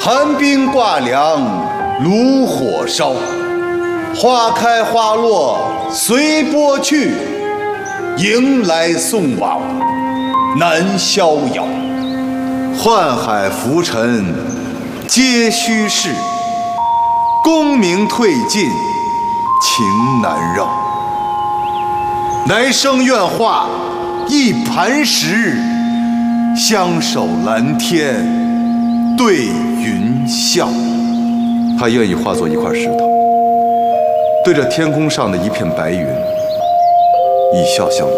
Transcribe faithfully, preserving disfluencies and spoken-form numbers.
寒冰挂凉，炉火烧。花开花落随波去，迎来送往难逍遥。宦海浮沉皆虚事，功名退尽情难绕。来生愿化一磐石，相守蓝天对云笑。他愿意化作一块石头，对着天空上的一片白云，一笑相对。